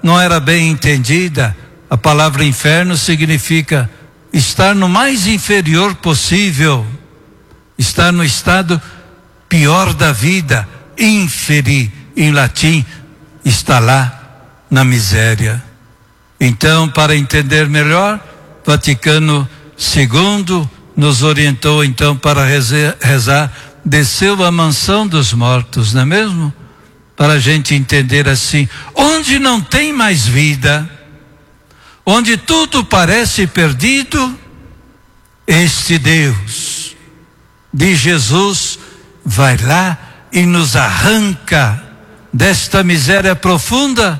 não era bem entendida. A palavra inferno significa estar no mais inferior possível, estar no estado pior da vida. Inferi, em latim, está lá na miséria. Então, para entender melhor, Vaticano II nos orientou então para rezar, desceu à mansão dos mortos, não é mesmo? Para a gente entender assim, onde não tem mais vida, onde tudo parece perdido, este Deus de Jesus vai lá e nos arranca desta miséria profunda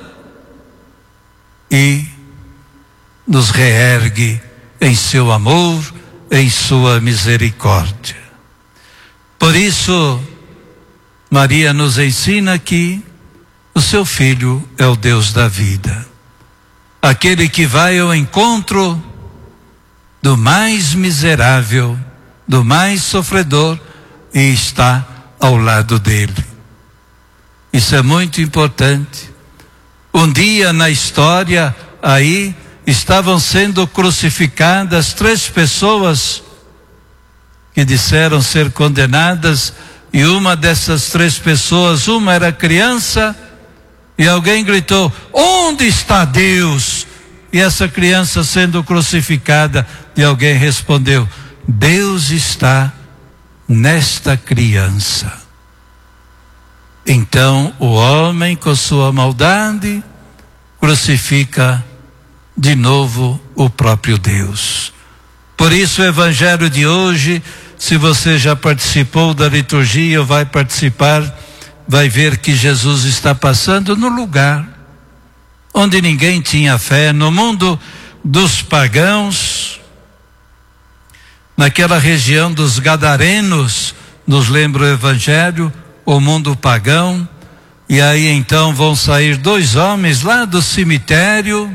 e nos reergue em seu amor, em sua misericórdia. Por isso, Maria nos ensina que o seu Filho é o Deus da vida, aquele que vai ao encontro do mais miserável, do mais sofredor, e está ao lado dele. Isso é muito importante. Um dia na história aí estavam sendo crucificadas 3 pessoas que disseram ser condenadas, e uma dessas 3 pessoas, uma era criança, e alguém gritou: onde está Deus? E essa criança sendo crucificada, e alguém respondeu: Deus está nesta criança. Então o homem, com sua maldade, crucifica de novo o próprio Deus. Por isso o evangelho de hoje, se você já participou da liturgia ou vai participar, vai ver que Jesus está passando no lugar onde ninguém tinha fé, no mundo dos pagãos, naquela região dos Gadarenos, nos lembra o evangelho, o mundo pagão. E aí então vão sair 2 homens lá do cemitério,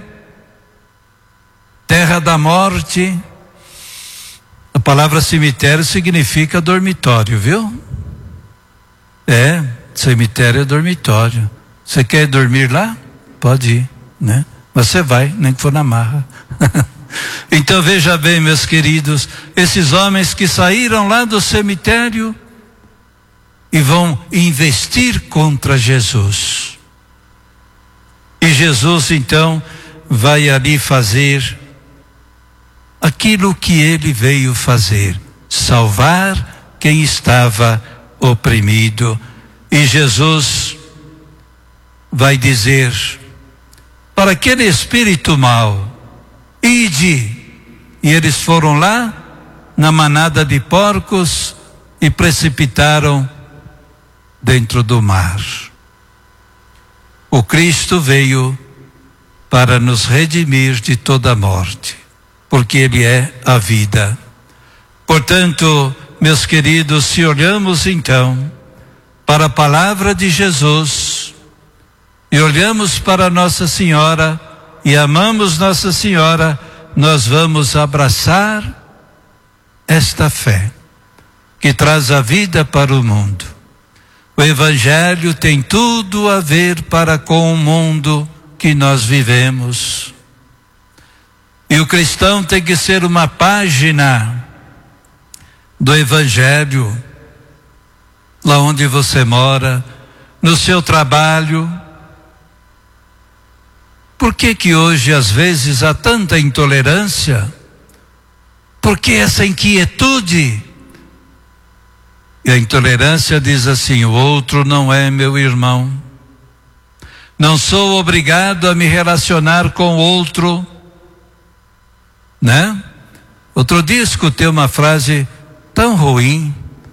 terra da morte. A palavra cemitério significa dormitório, viu? Cemitério é dormitório. Você quer dormir lá? Pode ir, né? Mas você vai, nem que for na marra. Então veja bem, meus queridos, esses homens que saíram lá do cemitério e vão investir contra Jesus. E Jesus então vai ali fazer aquilo que ele veio fazer: salvar quem estava oprimido. E Jesus vai dizer para aquele espírito mau: ide. E eles foram lá na manada de porcos e precipitaram dentro do mar. O Cristo veio para nos redimir de toda a morte, porque ele é a vida. Portanto, meus queridos, se olhamos então para a palavra de Jesus e olhamos para Nossa Senhora e amamos Nossa Senhora, nós vamos abraçar esta fé que traz a vida para o mundo. O Evangelho tem tudo a ver para com o mundo que nós vivemos. E o cristão tem que ser uma página do Evangelho, lá onde você mora, no seu trabalho. Por que hoje às vezes há tanta intolerância? Por que essa inquietude? E a intolerância diz assim: o outro não é meu irmão. Não sou obrigado a me relacionar com o outro, né? Outro dia escutei uma frase tão ruim,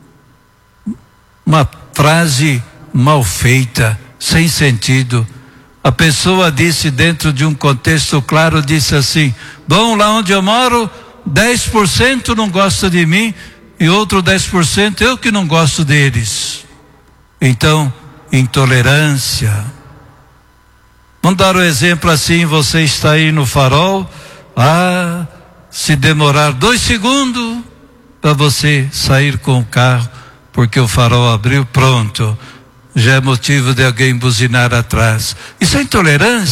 uma frase mal feita, sem sentido. A pessoa disse, dentro de um contexto claro, disse assim: bom, lá onde eu moro, 10% não gosta de mim e outro 10% eu que não gosto deles. Então, intolerância. Vamos dar o exemplo assim: você está aí no farol, se demorar 2 segundos para você sair com o carro, porque o farol abriu, pronto, já é motivo de alguém buzinar atrás. Isso é intolerância.